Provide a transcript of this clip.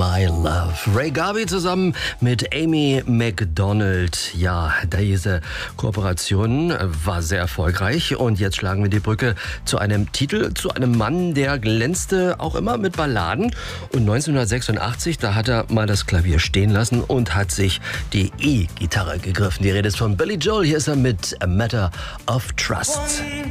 My Love. Ray Garvey zusammen mit Amy Macdonald. Ja, diese Kooperation war sehr erfolgreich und jetzt schlagen wir die Brücke zu einem Titel, zu einem Mann, der glänzte auch immer mit Balladen. Und 1986, da hat er mal das Klavier stehen lassen und hat sich die E-Gitarre gegriffen. Die Rede ist von Billy Joel. Hier ist er mit A Matter of Trust.